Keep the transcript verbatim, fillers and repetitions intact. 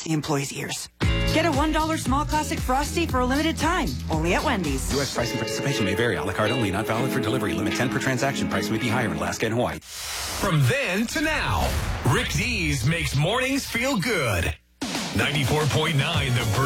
the employees' ears. Get a one dollar small classic Frosty for a limited time, only at Wendy's. U S price and participation may vary. A la carte only, not valid for delivery. Limit ten per transaction. Price may be higher in Alaska and Hawaii. From then to now, Rick Dees makes mornings feel good. ninety-four point nine The